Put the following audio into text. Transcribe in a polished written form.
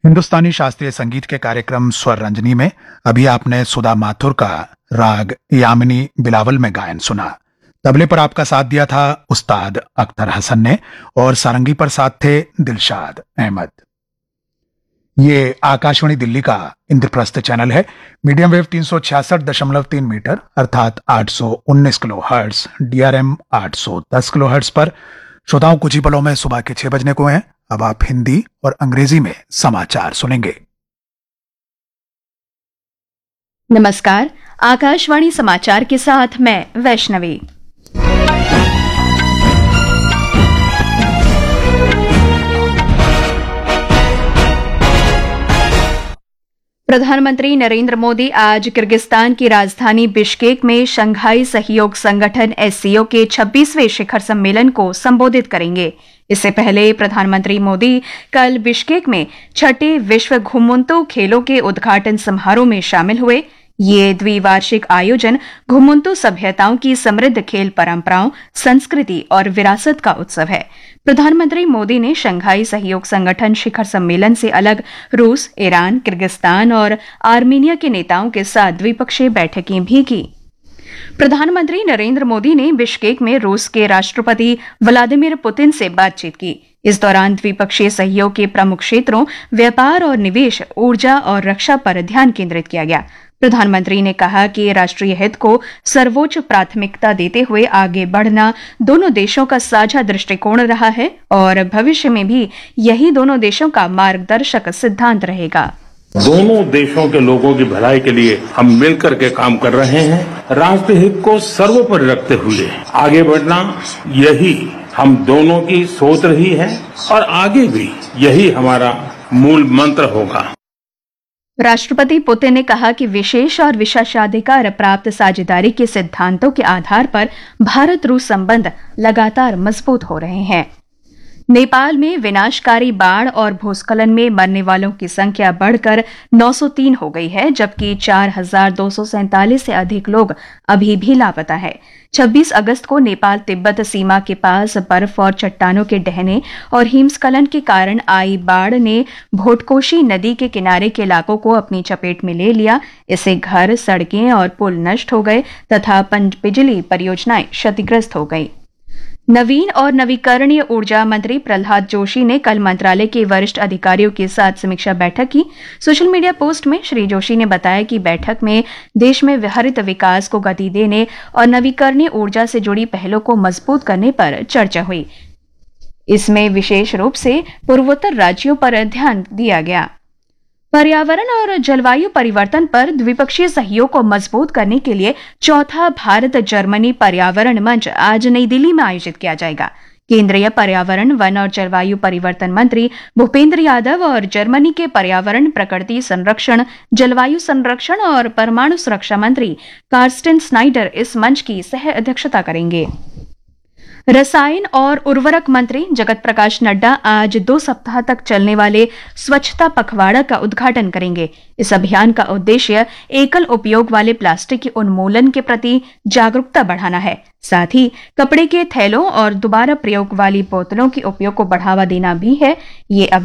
हिंदुस्तानी शास्त्रीय संगीत के कार्यक्रम स्वर रंजनी में अभी आपने सुधा माथुर का राग यामिनी बिलावल में गायन सुना। तबले पर आपका साथ दिया था उस्ताद अख्तर हसन ने और सारंगी पर साथ थे दिलशाद अहमद। ये आकाशवाणी दिल्ली का इंद्रप्रस्थ चैनल है। मीडियम वेव 366.3 मीटर अर्थात 819 kilo hertz, DRM 810 kilo hertz पर श्रोताओं कुछ ही पलों में सुबह के 6 बजने को हैं। अब आप हिंदी और अंग्रेजी में समाचार सुनेंगे। नमस्कार, आकाशवाणी समाचार के साथ मैं वैष्णवी। प्रधानमंत्री नरेंद्र मोदी आज किर्गिस्तान की राजधानी बिश्केक में शंघाई सहयोग संगठन SCO के 26वें शिखर सम्मेलन को संबोधित करेंगे। इससे पहले प्रधानमंत्री मोदी कल बिश्केक में छठे विश्व घुमुंतू खेलों के उद्घाटन समारोह में शामिल हुए। ये द्विवार्षिक आयोजन घुमुंतू सभ्यताओं की समृद्ध खेल परंपराओं, संस्कृति और विरासत का उत्सव है। प्रधानमंत्री मोदी ने शंघाई सहयोग संगठन शिखर सम्मेलन से अलग रूस, ईरान, किर्गिस्तान और आर्मीनिया के नेताओं के साथ द्विपक्षीय बैठकें भी की। प्रधानमंत्री नरेंद्र मोदी ने बिश्केक में रूस के राष्ट्रपति व्लादिमीर पुतिन से बातचीत की। इस दौरान द्विपक्षीय सहयोग के प्रमुख क्षेत्रों व्यापार और निवेश, ऊर्जा और रक्षा पर ध्यान केंद्रित किया गया। प्रधानमंत्री ने कहा कि राष्ट्रीय हित को सर्वोच्च प्राथमिकता देते हुए आगे बढ़ना दोनों देशों का साझा दृष्टिकोण रहा है और भविष्य में भी यही दोनों देशों का मार्गदर्शक सिद्धांत रहेगा। दोनों देशों के लोगों की भलाई के लिए हम मिलकर के काम कर रहे हैं। राष्ट्रीय हित को सर्वोपरि रखते हुए आगे बढ़ना, यही हम दोनों की सोच रही है और आगे भी यही हमारा मूल मंत्र होगा। राष्ट्रपति पुतिन ने कहा कि विशेष और विशेषाधिकार प्राप्त साझेदारी के सिद्धांतों के आधार पर भारत रूस संबंध लगातार मजबूत हो रहे हैं। नेपाल में विनाशकारी बाढ़ और भूस्खलन में मरने वालों की संख्या बढ़कर 903 हो गई है, जबकि 4,247 से अधिक लोग अभी भी लापता है। 26 अगस्त को नेपाल तिब्बत सीमा के पास बर्फ और चट्टानों के ढहने और हिमस्खलन के कारण आई बाढ़ ने भोटकोशी नदी के किनारे के इलाकों को अपनी चपेट में ले लिया। इससे घर, सड़कें और पुल नष्ट हो गए तथा बिजली परियोजनाएं क्षतिग्रस्त हो गई। नवीन और नवीकरणीय ऊर्जा मंत्री प्रहलाद जोशी ने कल मंत्रालय के वरिष्ठ अधिकारियों के साथ समीक्षा बैठक की। सोशल मीडिया पोस्ट में श्री जोशी ने बताया कि बैठक में देश में हरित विकास को गति देने और नवीकरणीय ऊर्जा से जुड़ी पहलों को मजबूत करने पर चर्चा हुई। इसमें विशेष रूप से पूर्वोत्तर राज्यों पर ध्यान दिया गया। पर्यावरण और जलवायु परिवर्तन पर द्विपक्षीय सहयोग को मजबूत करने के लिए चौथा भारत जर्मनी पर्यावरण मंच आज नई दिल्ली में आयोजित किया जाएगा। केंद्रीय पर्यावरण, वन और जलवायु परिवर्तन मंत्री भूपेंद्र यादव और जर्मनी के पर्यावरण, प्रकृति संरक्षण, जलवायु संरक्षण और परमाणु सुरक्षा मंत्री कार्स्टेन स्नाइडर इस मंच की सह अध्यक्षता करेंगे। रसायन और उर्वरक मंत्री जगत प्रकाश नड्डा आज 2 सप्ताह तक चलने वाले स्वच्छता पखवाड़ा का उद्घाटन करेंगे। इस अभियान का उद्देश्य एकल उपयोग वाले प्लास्टिक के उन्मूलन के प्रति जागरूकता बढ़ाना है। साथ ही कपड़े के थैलों और दोबारा प्रयोग वाली बोतलों के उपयोग को बढ़ावा देना भी है। ये